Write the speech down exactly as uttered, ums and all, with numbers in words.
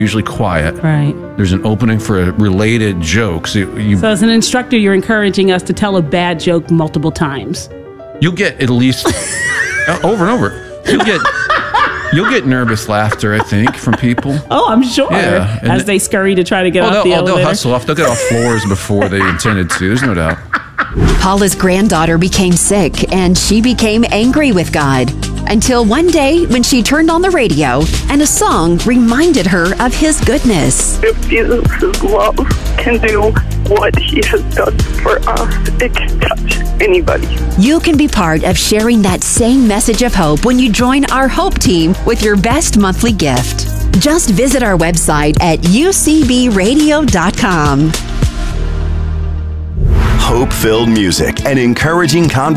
usually quiet. Right. There's an opening for a related joke. So, you, you, So as an instructor, you're encouraging us to tell a bad joke multiple times. you'll get at least over and over. You'll get you'll get nervous laughter, I think, from people. Oh, I'm sure. Yeah, and as they scurry to try to get Oh, off they'll, the oh, elevator. they'll hustle off. They'll get off floors before they intended to. There's no doubt. Paula's granddaughter became sick and she became angry with God. Until one day when she turned on the radio and a song reminded her of his goodness. If Jesus' love can do what he has done for us, it can touch anybody. You can be part of sharing that same message of hope when you join our Hope Team with your best monthly gift. Just visit our website at u c b radio dot com. Hope-filled music and encouraging conversations.